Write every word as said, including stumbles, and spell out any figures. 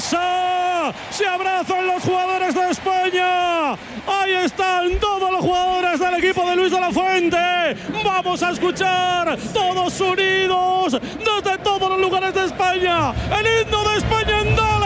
casa. Se abrazan los jugadores de España. Ahí están todos los jugadores del equipo de Luis de la Fuente. Vamos a escuchar todos unidos desde todos los lugares de España el himno de España en Dallas.